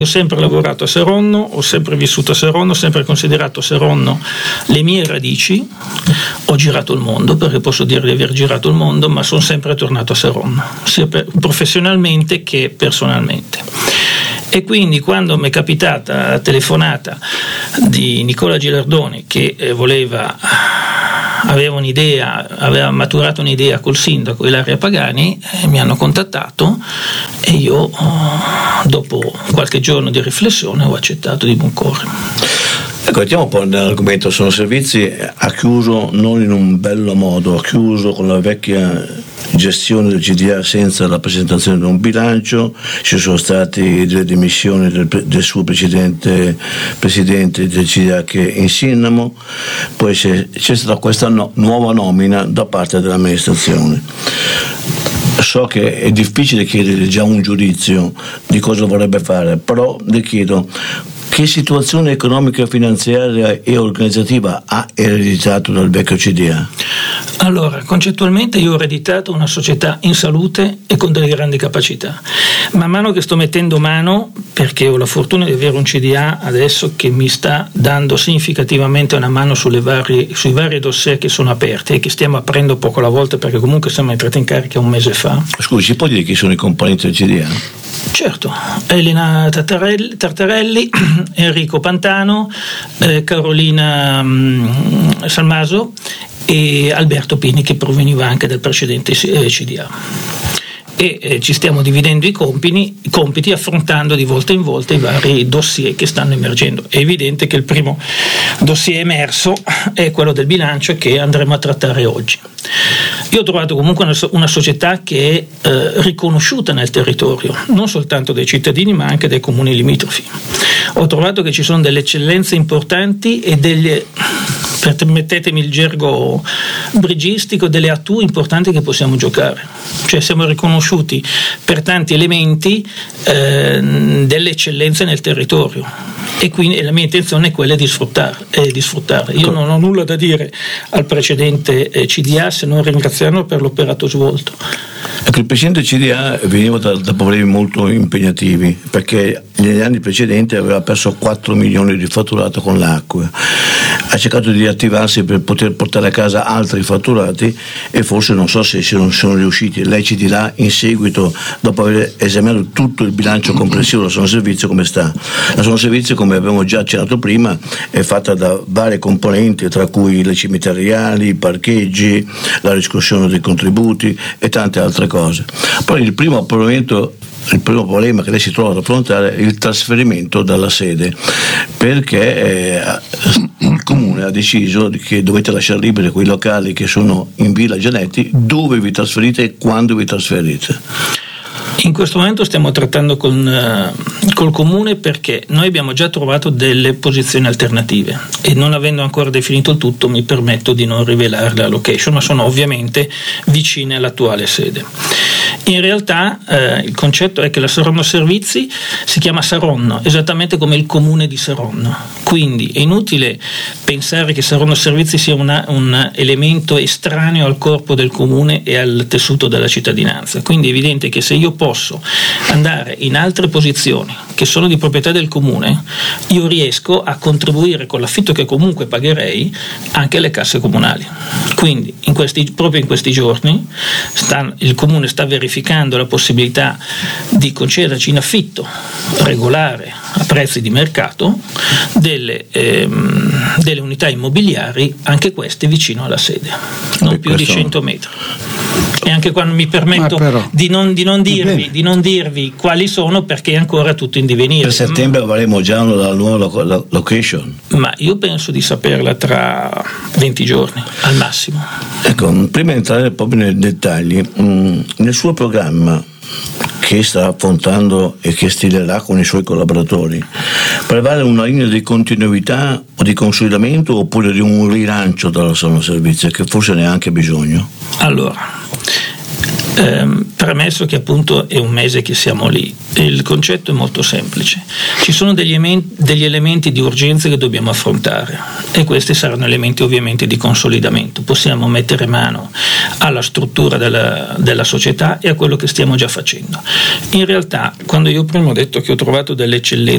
Ho sempre lavorato a Saronno, ho sempre vissuto a Saronno, ho sempre considerato Saronno le mie radici. Ho girato il mondo, perché posso dire di aver girato il mondo, ma sono sempre tornato a Saronno, sia professionalmente che personalmente. E quindi quando mi è capitata la telefonata di Nicola Gilardoni che aveva maturato un'idea col sindaco Ilaria Pagani, mi hanno contattato e io dopo qualche giorno di riflessione ho accettato di buon cuore. Ecco, andiamo un po' nell'argomento. Sono Servizi ha chiuso non in un bello modo, ha chiuso con la vecchia gestione del CDA senza la presentazione di un bilancio. Ci sono state delle dimissioni del suo presidente del CDA che è in Sinnamo, poi c'è stata questa nuova nomina da parte dell'amministrazione. So che è difficile chiedere già un giudizio di cosa vorrebbe fare, però le chiedo: che situazione economica, finanziaria e organizzativa ha ereditato dal vecchio CDA? Allora, concettualmente io ho ereditato una società in salute e con delle grandi capacità. Man mano che sto mettendo mano, perché ho la fortuna di avere un CDA adesso che mi sta dando significativamente una mano sui vari dossier che sono aperti e che stiamo aprendo poco alla volta, perché comunque siamo entrati in carica un mese fa. Scusi, ci può dire chi sono i componenti del CDA? Certo, Elena Tartarelli, Enrico Pantano, Carolina Salmaso e Alberto Pini, che proveniva anche dal precedente CDA. E ci stiamo dividendo i compiti affrontando di volta in volta i vari dossier che stanno emergendo. È evidente che il primo dossier emerso è quello del bilancio che andremo a trattare oggi. Io ho trovato comunque una società che è riconosciuta nel territorio, non soltanto dai cittadini ma anche dai comuni limitrofi. Ho trovato che ci sono delle eccellenze importanti e permettetemi il gergo brigistico, delle attu importanti che possiamo giocare. Cioè siamo riconosciuti per tanti elementi delle eccellenze nel territorio, e quindi la mia intenzione è quella di sfruttare. Io non ho nulla da dire al precedente CDA se non ringraziarlo per l'operato svolto. Ecco, il precedente CDA veniva da problemi molto impegnativi, perché negli anni precedenti aveva perso 4 milioni di fatturato con l'acqua. Ha cercato di riattivarsi per poter portare a casa altri fatturati e forse non so se sono riusciti. Lei ci dirà in seguito, dopo aver esaminato tutto il bilancio complessivo della Sono Servizio, come sta. La Sono Servizio, come abbiamo già accennato prima, è fatta da varie componenti, tra cui le cimiteriali, i parcheggi, la riscossione dei contributi e tante altre cose. Poi il primo problema che lei si trova ad affrontare è il trasferimento dalla sede, perché il comune ha deciso che dovete lasciare liberi quei locali che sono in Villa Gianetti, dove vi trasferite e quando vi trasferite. In questo momento stiamo trattando col comune, perché noi abbiamo già trovato delle posizioni alternative e, non avendo ancora definito il tutto, mi permetto di non rivelare la location, ma sono ovviamente vicine all'attuale sede. In realtà il concetto è che la Saronno Servizi si chiama Saronno, esattamente come il comune di Saronno, quindi è inutile pensare che Saronno Servizi sia un elemento estraneo al corpo del comune e al tessuto della cittadinanza. Quindi è evidente che se io posso andare in altre posizioni che sono di proprietà del comune, io riesco a contribuire con l'affitto che comunque pagherei anche alle casse comunali. Quindi proprio in questi giorni il comune sta verificando la possibilità di concederci in affitto regolare a prezzi di mercato delle unità immobiliari, anche queste vicino alla sede, non più di 100 metri. E anche quando mi permetto di non dirvi quali sono, perché è ancora tutto in divenire. Per settembre avremo già la nuova location. Ma io penso di saperla tra 20 giorni al massimo. Ecco, prima di entrare proprio nei dettagli, nel suo programma che sta affrontando e che stilerà con i suoi collaboratori, prevale una linea di continuità o di consolidamento, oppure di un rilancio della Sono Servizio, che forse ne ha anche bisogno? Allora, premesso che appunto è un mese che siamo lì, il concetto è molto semplice. ci sono degli elementi di urgenza che dobbiamo affrontare e questi saranno elementi ovviamente di consolidamento. Possiamo mettere mano alla struttura della società e a quello che stiamo già facendo. In realtà, quando io prima ho detto che ho trovato delle eccellenze